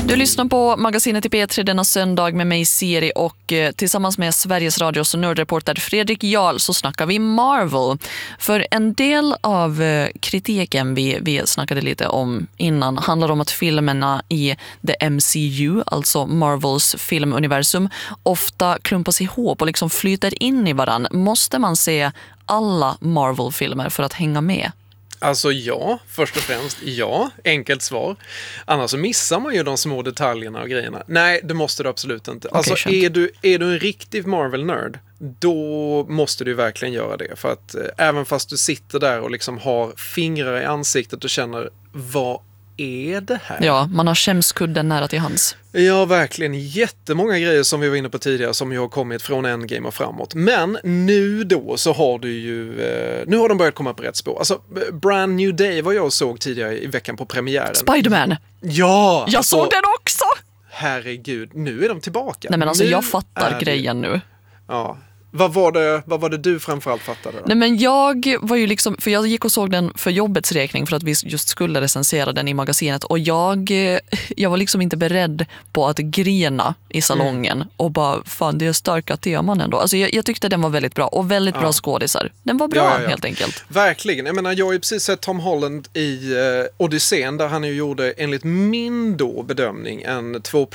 Du lyssnar på magasinet i P3 denna söndag med mig Siri och tillsammans med Sveriges Radios nördreporter Fredrik Jarl så snackar vi Marvel. För en del av kritiken vi snackade lite om innan handlar om att filmerna i the MCU, alltså Marvels filmuniversum, ofta klumpas ihop och liksom flyter in i varann. Måste man se alla Marvel-filmer för att hänga med? Alltså ja, först och främst ja, enkelt svar. Annars så missar man ju de små detaljerna och grejerna. Nej, det måste du absolut inte. Okay, alltså är du en riktig Marvel-nörd, då måste du verkligen göra det. För att även fast du sitter där och liksom har fingrar i ansiktet och känner, vad är det här? Ja, man har skämskudden nära till hands. Ja, verkligen. Jättemånga grejer som vi var inne på tidigare som ju har kommit från Endgame och framåt. Men nu då så har du ju... nu har de börjat komma på rätt spår. Alltså, Brand New Day var jag såg tidigare i veckan på premiären. Spider-Man! Ja! Jag såg den också! Herregud, nu är de tillbaka. Nej men alltså jag fattar grejen nu. Ja. Vad var det du framförallt fattade då? Nej men jag var ju liksom, för jag gick och såg den för jobbets räkning för att vi just skulle recensera den i magasinet och jag var liksom inte beredd på att grina i salongen och bara, fan det är starka teman ändå. Alltså jag tyckte den var väldigt bra och väldigt bra skådisar. Den var bra helt enkelt. Verkligen, jag menar jag har ju precis sett Tom Holland i Odysseen där han ju gjorde enligt min då bedömning en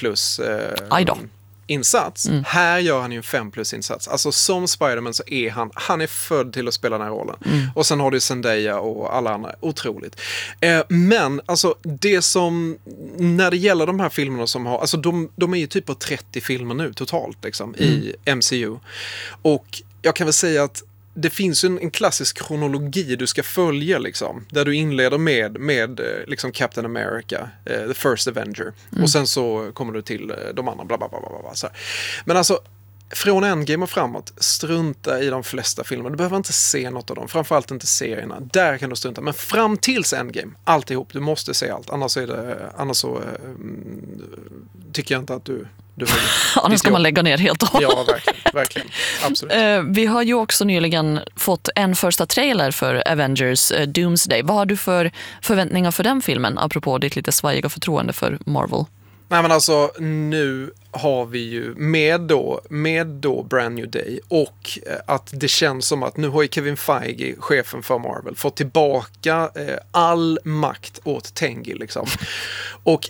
2+ insats. Här gör han ju en 5+ insats. Alltså som Spider-Man så är han är född till att spela den här rollen. Och sen har du Zendaya och alla andra. Otroligt. Men alltså det som, när det gäller de här filmerna som har, alltså de är ju typ på 30 filmer nu totalt liksom i MCU. Och jag kan väl säga att det finns en klassisk kronologi du ska följa liksom, där du inleder med liksom Captain America, The First Avenger, och sen så kommer du till de andra bla bla bla bla så här. Men alltså från Endgame och framåt, strunta i de flesta filmer. Du behöver inte se något av dem, framförallt inte serierna. Där kan du strunta, men fram tills Endgame, alltihop, du måste se allt. Annars så tycker jag inte att du annars ska man lägga ner helt och hållet. Ja, verkligen. Absolut. Vi har ju också nyligen fått en första trailer för Avengers Doomsday. Vad har du för förväntningar för den filmen, apropå ditt lite svajiga förtroende för Marvel? Nej men alltså, nu har vi ju med då Brand New Day och att det känns som att nu har ju Kevin Feige, chefen för Marvel, fått tillbaka all makt åt Tengi liksom. Och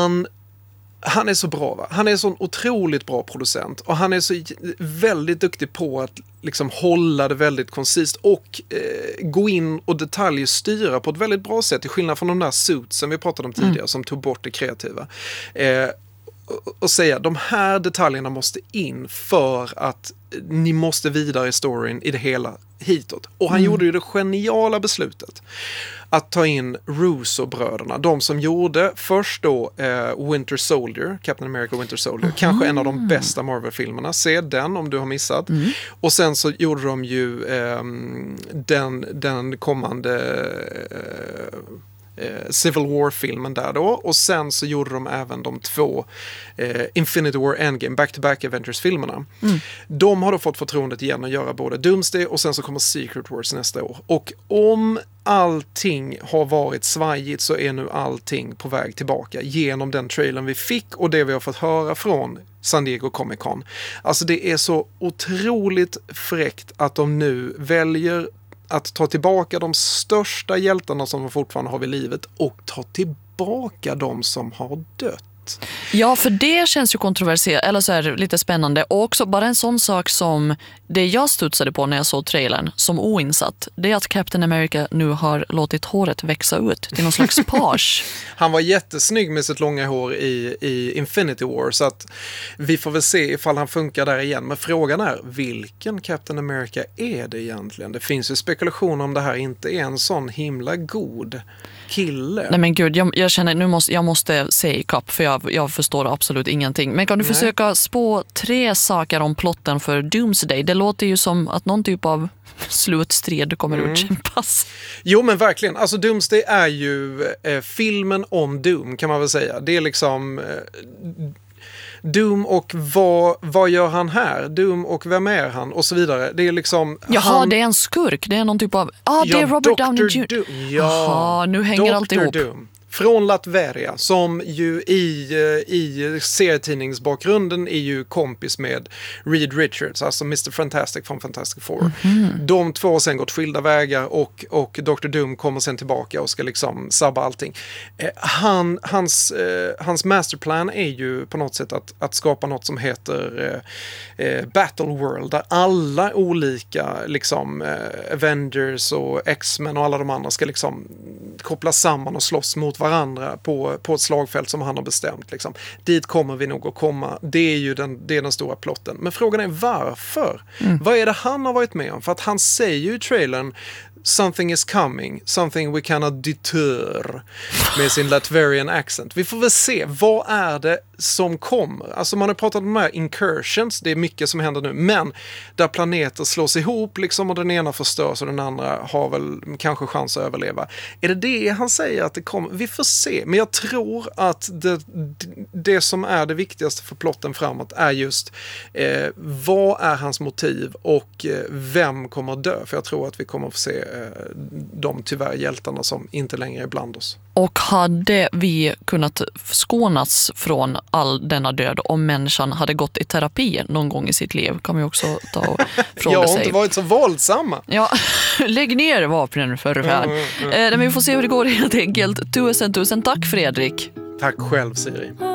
han är så bra, va? Han är en sån otroligt bra producent och han är så väldigt duktig på att liksom hålla det väldigt koncist och gå in och detaljstyra på ett väldigt bra sätt, till skillnad från de där suitsen vi pratade om tidigare som tog bort det kreativa. Och säga, de här detaljerna måste in för att ni måste vidare i storyn i det hela hitåt. Och han gjorde ju det geniala beslutet att ta in Russo-bröderna. De som gjorde först då Winter Soldier, Captain America Winter Soldier. Kanske en av de bästa Marvel-filmerna. Se den om du har missat. Och sen så gjorde de ju den kommande Civil War-filmen där då. Och sen så gjorde de även de 2 Infinity War Endgame, back-to-back Avengers-filmerna. De har då fått förtroendet igen att göra både Doomsday och sen så kommer Secret Wars nästa år. Och om allting har varit svajigt så är nu allting på väg tillbaka genom den trailern vi fick och det vi har fått höra från San Diego Comic Con. Alltså det är så otroligt fräckt att de nu väljer att ta tillbaka de största hjältarna som de fortfarande har vid livet och ta tillbaka de som har dött. Ja, för det känns ju kontroversiellt, eller så är lite spännande. Och också bara en sån sak som det jag studsade på när jag såg trailern som oinsatt, det är att Captain America nu har låtit håret växa ut till någon slags page. Han var jättesnygg med sitt långa hår i Infinity War, så att vi får väl se ifall han funkar där igen. Men frågan är, vilken Captain America är det egentligen? Det finns ju spekulationer om det här inte är en sån himla god kille. Nej men gud, jag känner jag måste se i kapp för jag förstår absolut ingenting. Men kan du försöka spå 3 saker om plotten för Doomsday? Det låter ju som att någon typ av slutstrid kommer utkämpas. Jo men verkligen, alltså Doomsday är ju filmen om Doom kan man väl säga. Det är liksom Doom och vad gör han här? Doom och vem är han? Och så vidare. Det är liksom... Jaha, det är en skurk. Det är någon typ av... det är Robert Downey Jr. Ja, nu hänger allt ihop. Doom. från Latveria som ju i serietidningsbakgrunden är ju kompis med Reed Richards, alltså Mr. Fantastic från Fantastic Four. De två har sen gått skilda vägar och Dr. Doom kommer sen tillbaka och ska liksom sabba allting. Hans masterplan är ju på något sätt att skapa något som heter Battle World, där alla olika liksom Avengers och X-Men och alla de andra ska liksom kopplas samman och slåss mot varandra på ett slagfält som han har bestämt. Liksom. Dit kommer vi nog att komma. Det är ju den stora plotten. Men frågan är varför? Vad är det han har varit med om? För att han säger ju i trailern something is coming, something we cannot deter med sin Latverian accent. Vi får väl se, vad är det som kommer? Alltså man har pratat om de här incursions, det är mycket som händer nu, men där planeter slås ihop liksom och den ena förstörs och den andra har väl kanske chans att överleva. Är det han säger att det kommer? Vi får se, men jag tror att det som är det viktigaste för plotten framåt är just vad är hans motiv och vem kommer att dö? För jag tror att vi kommer att få se de tyvärr hjältarna som inte längre är bland oss. Och hade vi kunnat skånas från all denna död om människan hade gått i terapi någon gång i sitt liv, kan vi också ta och fråga sig. Jag har inte varit så våldsamma. Ja, lägg ner vapnen för fan. Men vi får se hur det går helt enkelt. Tusen tack, Fredrik. Tack själv, Siri.